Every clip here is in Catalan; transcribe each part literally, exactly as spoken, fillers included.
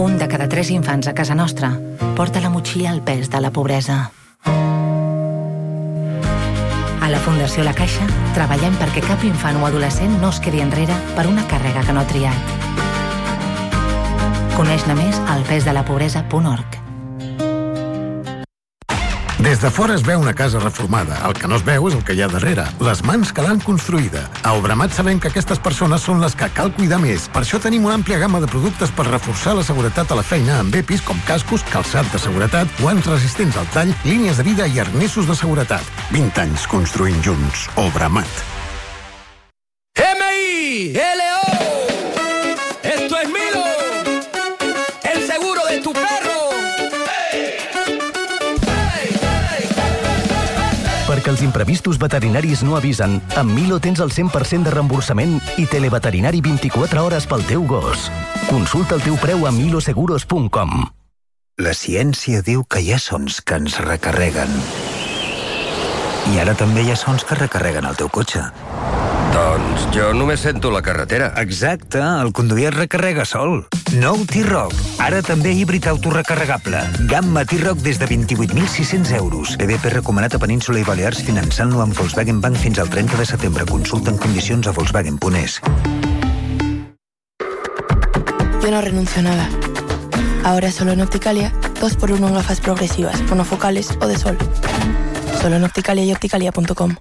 Un de cada tres infants a casa nostra porta a la motxilla el pes de la pobresa. A la Fundació La Caixa treballem perquè cap infant o adolescent no es quedi enrere per una càrrega que no ha triat. Coneix-ne més al pesdelapobresa punt org. Des de fora es veu una casa reformada. El que no es veu és el que hi ha darrere. Les mans que l'han construïda. A Obramat sabem que aquestes persones són les que cal cuidar més. Per això tenim una àmplia gamma de productes per reforçar la seguretat a la feina amb E P Is com cascos, calçat de seguretat, guants resistents al tall, línies de vida i arnessos de seguretat. vint anys construint junts. Obramat. M I L O Esto es Milo, el seguro de tu perro. Perquè els imprevistos veterinaris no avisen, amb Milo tens el cent per cent de reemborsament i televeterinari vint-i-quatre hores pel teu gos. Consulta el teu preu a miloseguros punt com. La ciència diu que hi ha sons que ens recarreguen. I ara també hi ha sons que recarreguen el teu cotxe. Doncs jo només sento la carretera. Exacte, el conduir es recarrega sol. Nou T-Roc, ara també híbrid autorecarregable. Gamma T-Roc des de vint-i-vuit mil sis-cents euros. B B P recomanat a Península i Balears finançant-lo amb Volkswagen Bank fins al trenta de setembre. Consulta en condicions a Volkswagen punt es. Yo no renuncio a nada. Ahora solo en Opticalia, dos por uno en gafas progresivas, monofocales o de sol. Solo en Opticalia y opticalia punto com.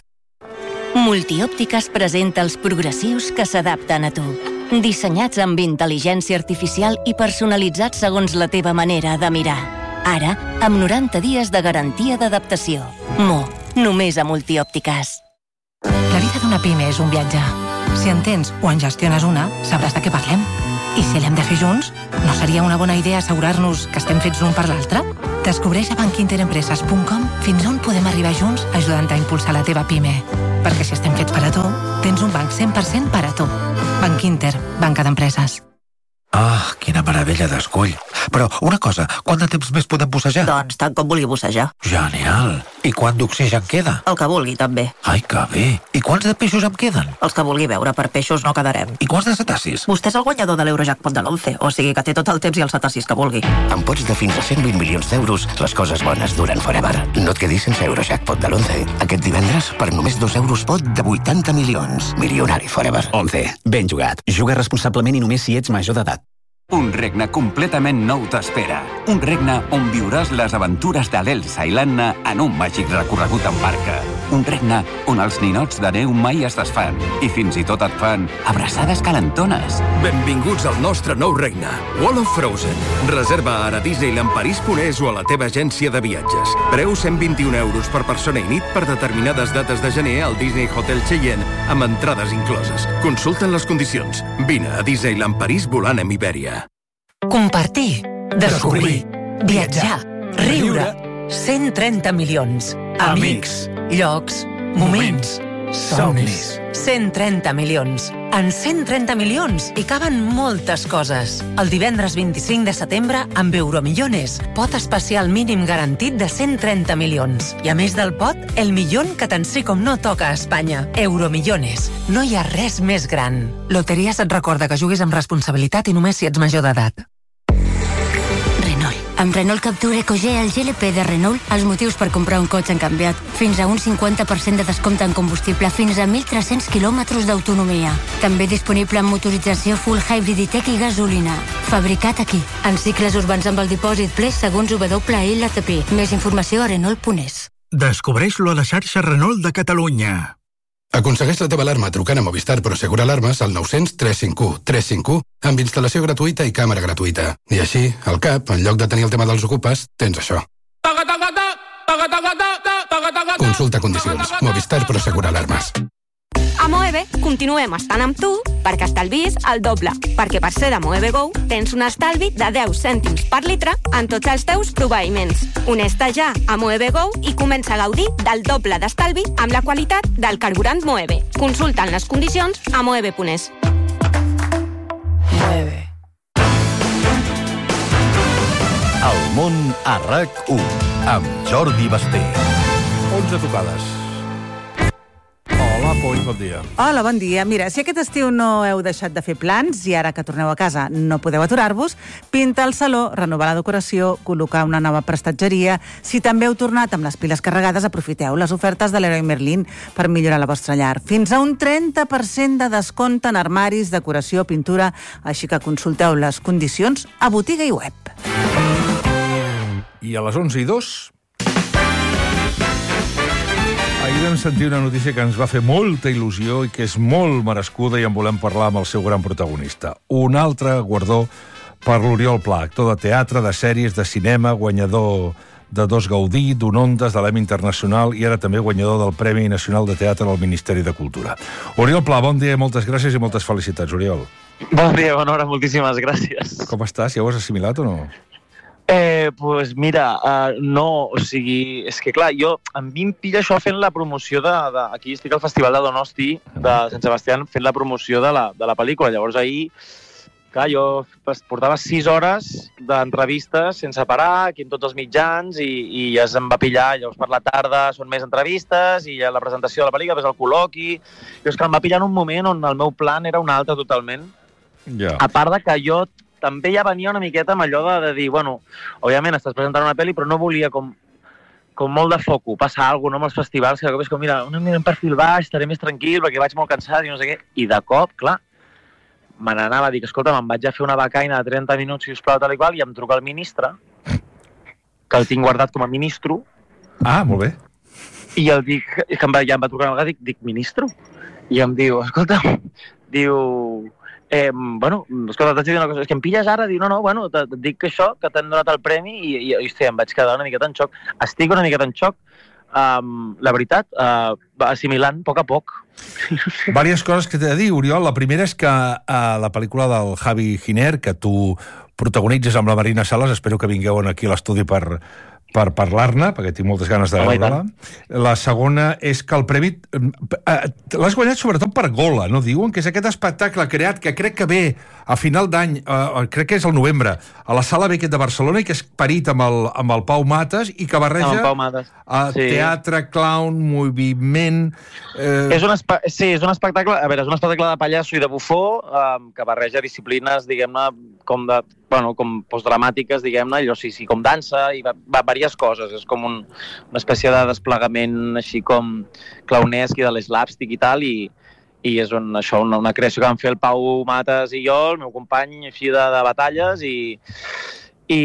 Multiòptiques presenta els progressius que s'adapten a tu. Dissenyats amb intel·ligència artificial i personalitzats segons la teva manera de mirar. Ara, amb noranta dies de garantia d'adaptació. Mo, només a Multiòptiques. La vida d'una pime és un viatge. Si en tens o en gestiones una, sabràs de què parlem. I si l'hem de fer junts, no seria una bona idea assegurar-nos que estem fets l'un per l'altre? Descobreix a bankinterempreses punt com fins on podem arribar junts ajudant-te a impulsar la teva pime. Perquè si estem fets per a tu, tens un banc cent per cent per a tu. Banc Inter, banca d'empreses. Ah, quina meravella d'escull. Però, una cosa, quant de temps més podem bussejar? Doncs tant com vulgui bussejar. Genial. I quant d'oxigen queda? El que vulgui, també. Ai, que bé. I quants de peixos em queden? Els que vulgui veure, per peixos no quedarem. I quants de cetacis? Vostè és el guanyador de l'Eurojackpot de l'onze, o sigui que té tot el temps i els cetacis que vulgui. Amb pots de fins a cent vint milions d'euros, les coses bones duren forever. No et quedis sense Eurojackpot de l'onze. Aquest divendres, per només dos euros pot de vuitanta milions. Milionari forever. onze. Ben jugat. Juga responsablement i només si ets major d'edat. Un regne completament nou t'espera. Un regne on viuràs les aventures de l'Elsa i l'Anna en un màgic recorregut en barca. Un regne on els ninots de neu mai es desfan i fins i tot et fan abraçades calentones. Benvinguts al nostre nou regne, Wall of Frozen. Reserva ara a Disneyland París punt es o a la teva agència de viatges. Preu cent vint-i-un euros per persona i nit per determinades dates de gener al Disney Hotel Cheyenne amb entrades incloses. Consulten les condicions. Vine a Disneyland París volant amb Iberia. Compartir, descobrir, viatjar, riure, cent trenta milions. Amics, llocs, moments, somnis. cent trenta milions. En cent trenta milions hi caben moltes coses. El divendres vint-i-cinc de setembre, amb Euromillones, pot especial mínim garantit de cent trenta milions. I a més del pot, el milion que tant sí com no toca a Espanya. Euromillones. No hi ha res més gran. Loteries et recorda que juguis amb responsabilitat i només si ets major d'edat. Amb Renault Captur EcoG, el G L P de Renault, els motius per comprar un cotxe han canviat. Fins a un cinquanta per cent de descompte en combustible, fins a mil tres-cents quilòmetres d'autonomia. També disponible amb motorització full hybrid i tech i gasolina. Fabricat aquí. En cicles urbans amb el dipòsit ple segons W L T P. Més informació a Renault punt es. Descobreix-lo a la xarxa Renault de Catalunya. Aconsegueix la teva alarma trucant a Movistar Prosegur Alarmes al nou cents tres cinc u tres cinc u amb instal·lació gratuïta i càmera gratuïta. I així, al cap, en lloc de tenir el tema dels ocupes, tens això. Consulta condicions. Movistar Prosegur Alarmes. A Moeve continuem estant amb tu perquè estalvis el doble. Perquè per ser de Moeve Go tens un estalvi de deu cèntims per litre en tots els teus proveïments. Uneix-te ja a Moeve Go i comença a gaudir del doble d'estalvi amb la qualitat del carburant Moeve. Consulta'n les condicions a moeve punt es. Moeve. El món a RAC u amb Jordi Basté. onze tocades. Hola, Puny, bon dia. Hola, bon dia. Mira, si aquest estiu no heu deixat de fer plans i ara que torneu a casa no podeu aturar-vos, pintar el saló, renovar la decoració, col·locar una nova prestatgeria. Si també heu tornat amb les piles carregades, aprofiteu les ofertes de Leroy Merlin per millorar la vostra llar. Fins a un trenta per cent de descompte en armaris, decoració, pintura, així que consulteu les condicions a botiga i web. I a les onze i dos... Ahir vam sentir una notícia que ens va fer molta il·lusió i que és molt merescuda i en volem parlar amb el seu gran protagonista. Un altre guardó per l'Oriol Pla, actor de teatre, de sèries, de cinema, guanyador de dos Gaudí, d'un Ondas, de l'Em Internacional i ara també guanyador del Premi Nacional de Teatre al Ministeri de Cultura. Oriol Pla, bon dia, moltes gràcies i moltes felicitats, Oriol. Bon dia, bona hora, moltíssimes gràcies. Com estàs? Ja ho has assimilat o no? Eh, pues mira, uh, no, o sigui, és que clar, jo, a mi em pilla això fent la promoció de, de aquí estic al Festival de Donosti de Sant Sebastián fent la promoció de la, de la pel·lícula, llavors ahir, clar, jo portava sis hores d'entrevistes sense parar, aquí en tots els mitjans, i, i ja em va pillar, llavors per la tarda són més entrevistes, i ja la presentació de la pel·lícula, després el col·loqui, i és que em va pillar en un moment on el meu plan era un altre totalment, ja. A part de que jo també ja venia una miqueta amb allò de, de dir, bueno, òbviament estàs presentant una pel·li, però no volia com, com molt de foco, passar alguna cosa amb els festivals, que de cop és com, mira, una mica en perfil baix, estaré més tranquil, perquè vaig molt cansat i no sé què, i de cop, clar, me n'anava a dir que, escolta, me'n vaig a fer una becaina de trenta minuts, si us plau, tal i qual, i em truca el ministre, que el tinc guardat com a ministro. Ah, molt bé. I el dic, que em va, ja em va trucar una vegada, dic, dic, ministro? I em diu, escolta, diu... Eh, bueno, escolta, t'haig de dir una cosa, és que em pilles ara, diu, no, no, bueno, et dic que això, que t'han donat el premi i, i, i hòstia, em vaig quedar una miqueta en xoc. Estic una miqueta en xoc, um, la veritat, uh, assimilant a poc a poc. Vàries coses que t'he de dir, Oriol. La primera és que uh, la pel·lícula del Javi Giner, que tu protagonitzes amb la Marina Sales, espero que vingueu aquí a l'estudi per... per parlar-ne, perquè tinc moltes ganes de veure-la. La segona és que el premi... L'has guanyat sobretot per Gola, no diuen? Que és aquest espectacle creat, que crec que ve a final d'any, eh, crec que és el novembre, a la Sala Beckett de Barcelona, i que és parit amb el, amb el Pau Mates, i que barreja amb el Pau Mates. Sí. Teatre, clown, moviment... Eh... És un espe... Sí, és un espectacle... A veure, és un espectacle de pallasso i de bufó eh, que barreja disciplines, diguem-ne, com de... Bueno, com postdramàtiques, diguem-ne, allò sí, sí, com dansa, i va, va diverses coses. És com un, una espècie de desplegament així com clownesc i de l'eslàpstic i tal, i, i és un, això, una, una creació que vam fer el Pau Mates i jo, el meu company, així de, de batalles, i, i,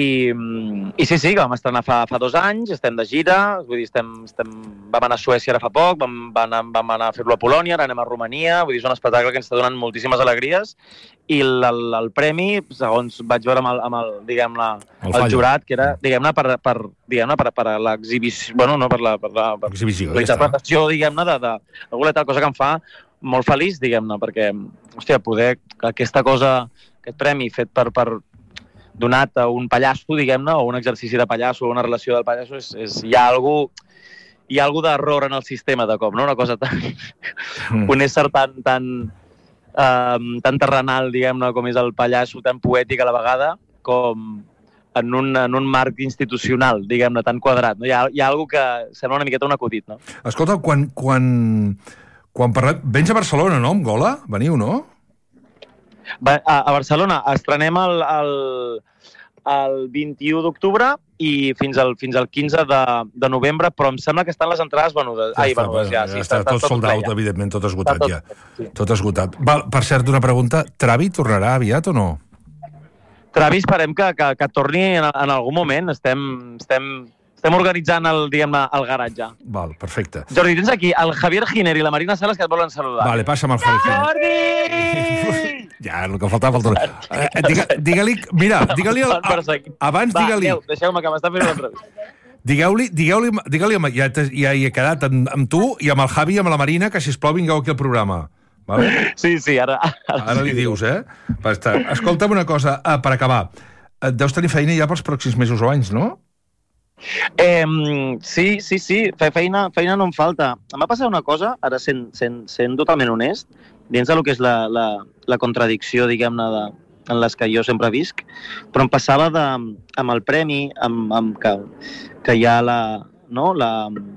i sí, sí, que vam estrenar fa, fa dos anys, estem de gira, vull dir, estem, estem, vam anar a Suècia ara fa poc, vam, vam, vam anar a fer-lo a Polònia, ara anem a Romania, vull dir, és un espectacle que ens està donant moltíssimes alegries, i el, el, el premi, segons vaig veure amb el, amb el diguem-ne, el, el jurat, que era, diguem-ne, per, per, diguem-ne, per, per l'exhibició, bueno, no, per la, per la, per l'exhibició, la interpretació, diguem-ne, de, de, alguna tal cosa que em fa molt feliç, diguem-ne, perquè, hòstia, poder que aquesta cosa, aquest premi fet per, per donat a un pallasso, diguem-ne, o un exercici de pallasso, o una relació del pallasso, és, és, hi ha algú, hi ha algú d'error en el sistema de cop, no? Una cosa tan... Mm. Un ésser tan, tan, um, tan terrenal, diguem-ne, com és el pallasso, tan poètic a la vegada, com en un, en un marc institucional, diguem-ne, tan quadrat. No? Hi ha, hi ha algú que sembla una miqueta un acudit, no? Escolta, quan, quan, quan parlem... Vens a Barcelona, no, amb Gola? Veniu, no? A, a Barcelona estrenem el, el, el vint-i-u d'octubre i fins al, fins al quinze de, de novembre, però em sembla que estan les entrades venudes. Ja Ai, està, venudes, ja, ja sí, està, està tot, tot sold out, evidentment, tot esgotat tot, ja. Sí. Tot esgotat. Val, per cert, una pregunta, Travi tornarà aviat o no? Travi esperem que, que, que torni en, en algun moment, estem... estem Estem organitzant el, diguem-ne, el garatge. Val, perfecte. Jordi, tens aquí el Javier Giner i la Marina Sales que et volen saludar. Vale, passa'm el Javier Giner. Jordi! Ja, el que faltava faltava. Eh, diga, digue-li, mira, digue-li... El, abans digue-li... Va, deixeu-me que m'està fent l'entrevista. Digueu-li, digueu-li, digue-li, ja, ja hi he quedat amb, amb tu i amb el Javi i amb la Marina, que sisplau vingueu aquí al programa. Vale? Sí, sí, ara... Ara, ara li dius, eh? Escolta'm una cosa, per acabar. Deus tenir feina ja pels pròxims mesos o anys, no? Eh, sí, sí, sí, feina, feina no em falta. Em va passar una cosa, ara sent, sent, sent totalment honest, dins del que és la, la, la contradicció, diguem-ne, de, en les que jo sempre visc, però em passava de, amb el premi, amb, amb que, que hi ha la, no, la,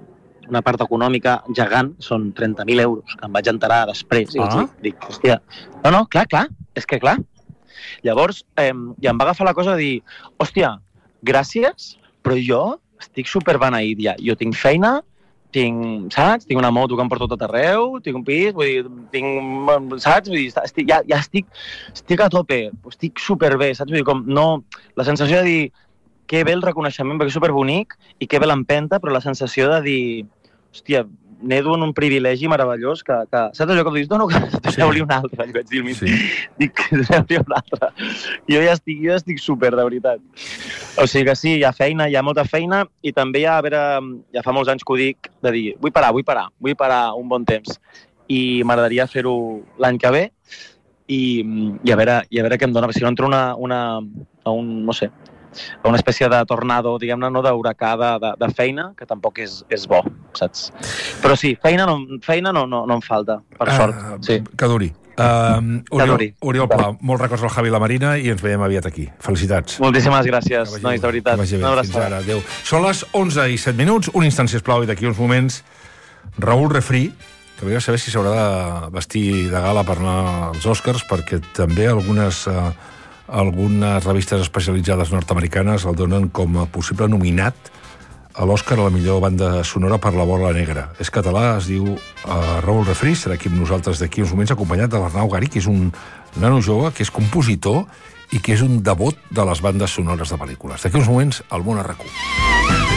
una part econòmica gegant, són trenta mil euros, que em vaig enterar després. I Ah. dic, dic, hòstia, no, no, clar, clar, és que clar. Llavors, eh, ja em va agafar la cosa de dir, hòstia, gràcies, però jo estic superbeneït ja. Jo tinc feina, tinc, saps? Tinc una moto que em porto tot arreu, tinc un pis, vull dir, tinc, saps? Vull dir, estic, ja, ja estic, estic a tope, estic superbé, saps? Vull dir, com, no, la sensació de dir, que bé el reconeixement, perquè és superbonic, i que bé l'empenta, però la sensació de dir, hòstia, nedo en un privilegi meravellós que, que saps allò que dius, no, no, que doneu-li un altre, li vaig dir al mig, sí. Dic, doneu-li un altre. Jo ja estic, jo ja estic super, de veritat. O sigui que sí, hi ha feina, hi ha molta feina, i també hi ha, a veure, ja fa molts anys que ho dic, de dir, vull parar, vull parar, vull parar un bon temps. I m'agradaria fer-ho l'any que ve, i, i, a veure, i a veure què em dona, si no entro una, una, a un, no sé, a una espècie de tornado, diguem-ne, no, d'huracà de, de, de feina, que tampoc és, és bo, saps? Però sí, feina no, feina no, no, no em falta, per uh, sort. Sí. Que duri. Uh, Oriol, Oriol Pla, molts records al Javi i la Marina i ens veiem aviat aquí. Felicitats. Moltíssimes gràcies, nois, de veritat. Que vagi bé. Fins ara, adéu. Són les onze i set minuts, un instant, sisplau, i d'aquí uns moments Raül Refri, que hauria de saber si s'haurà de vestir de gala per anar als Oscars, perquè també algunes... Uh, algunes revistes especialitzades nord-americanes el donen com a possible nominat a l'Oscar a la millor banda sonora per La Bola Negra. És català, es diu uh, Raül Refri, serà aquí amb nosaltres d'aquí uns moments, acompanyat de l'Arnau Gari, que és un nano jove, que és compositor i que és un devot de les bandes sonores de pel·lícules. D'aquí uns moments, al Món a RAC u.